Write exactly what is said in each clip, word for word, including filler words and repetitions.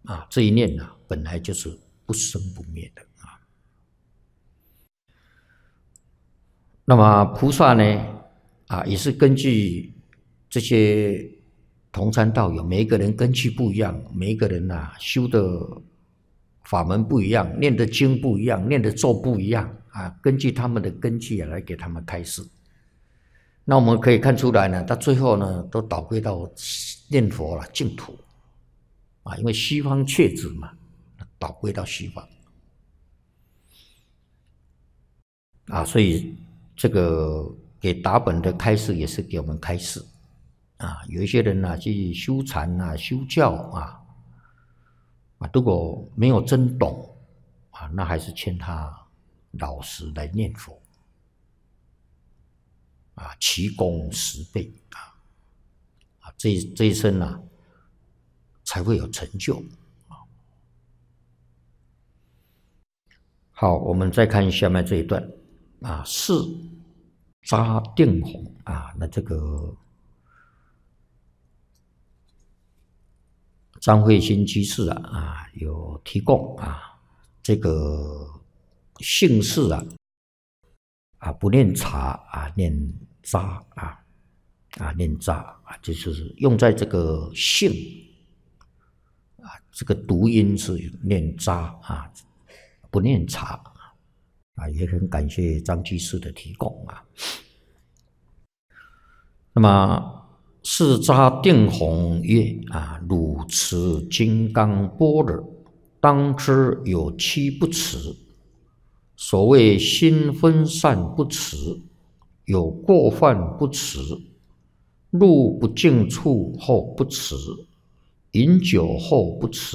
啊，这一念啊，本来就是不生不灭的啊。那么菩萨呢，啊，也是根据这些同参道友，每一个人根基不一样，每一个人啊修的法门不一样，念的经不一样，念的咒不一样啊，根据他们的根基啊来给他们开示。那我们可以看出来呢，到最后呢，都导归到念佛了净土啊，因为西方确指嘛，导归到西方啊，所以这个给达本的开示也是给我们开示啊。有一些人呢、啊、去修禅啊、修教啊啊，如果没有真懂啊，那还是劝他老实来念佛啊，其功十倍啊啊，这这一生啊才会有成就啊。好，我们再看下面这一段啊，是扎定红啊，那这个张慧欣居士啊啊有提供啊，这个姓氏啊啊不念茶啊，念扎啊啊念扎啊，就是用在这个姓啊，这个读音是念扎啊，不念茶啊，也很感谢张居士的提供啊。那么是扎定弘曰啊，汝持金刚般若，当知有七不持。所谓心分散不持，有过犯不持，入不净处后不持，饮酒后不持，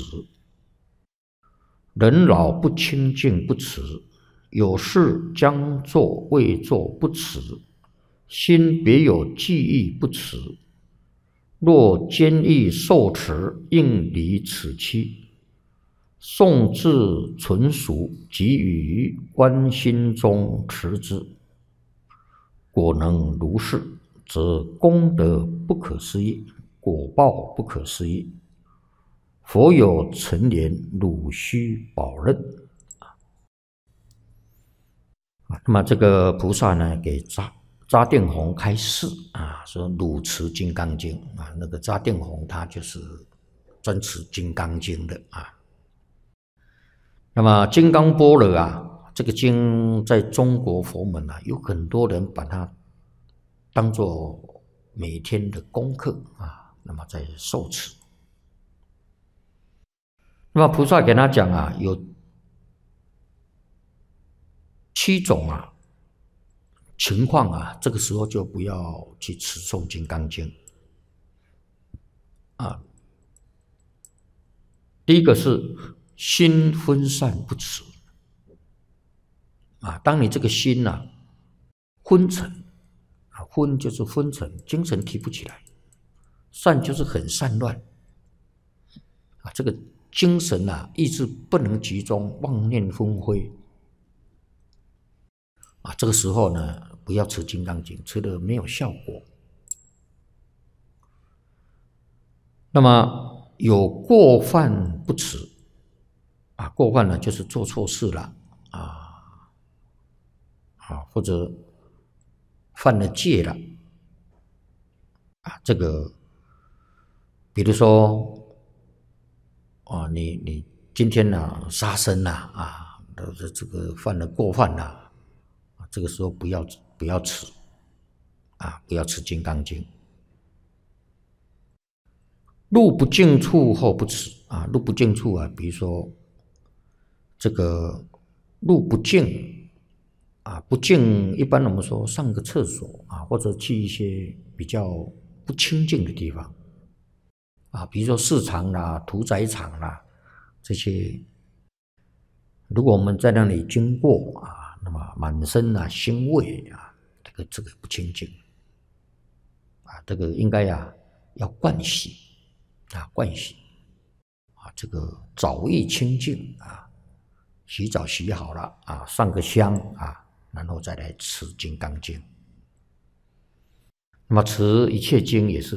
人老不清净不持，有事将做未做不持，心别有记忆不持。若坚毅受持，应离此期。诵字纯熟，即于观心中持之。果能如是，则功德不可思议，果报不可思议。佛有成言，汝须保任。那么这个菩萨呢，给扎扎定弘开示啊，说汝持金刚经啊，那个扎定弘他就是专持金刚经的啊。那么金刚般若啊，这个经在中国佛门啊，有很多人把它当作每天的功课啊，那么在受持。那么菩萨给他讲啊，有七种啊情况啊，这个时候就不要去持诵金刚经啊。第一个是心分散不持啊，当你这个心啊昏沉啊，昏就是昏沉，精神提不起来；散就是很散乱啊，这个精神啊意志不能集中，妄念纷飞啊，这个时候呢，不要持金刚经，持的没有效果。那么有过犯不持啊，过犯呢就是做错事了啊啊，或者犯了戒了啊，这个比如说啊，你你今天呢杀生了啊，这这个犯了过犯了。这个时候不要不要持啊，不要持金刚经。入不净处后不持啊，入不净处啊，比如说这个入不净啊，不净一般我们说上个厕所啊，或者去一些比较不清净的地方啊，比如说市场啦、屠宰场啦这些，如果我们在那里经过啊。那么满身啊腥味啊，这个这个不清净啊，这个应该呀、啊、要盥洗啊，盥洗啊，这个澡液清净啊，洗澡洗好了啊，上个香啊，然后再来持金刚经。那么持一切经也是